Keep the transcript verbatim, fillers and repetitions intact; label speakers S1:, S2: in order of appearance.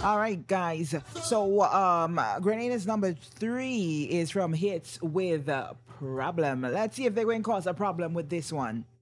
S1: All right, guys. So, um, Grenada's number three is from Hits with a Problem. Let's see if they're going to cause a problem with this one.